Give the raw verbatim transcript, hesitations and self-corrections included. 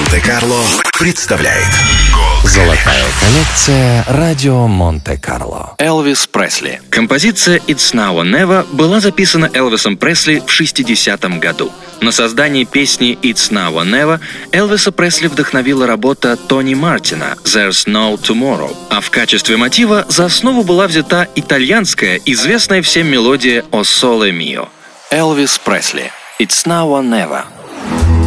Монте-Карло представляет Золотая коллекция «Радио Монте-Карло». Элвис Пресли. Композиция «It's Now or Never» была записана Элвисом Пресли в шестидесятом году. На создание песни «It's Now or Never» Элвиса Пресли вдохновила работа Тони Мартина «There's No Tomorrow», а в качестве мотива за основу была взята итальянская, известная всем мелодия «O Sole Mio». Элвис Пресли. «It's Now or Never».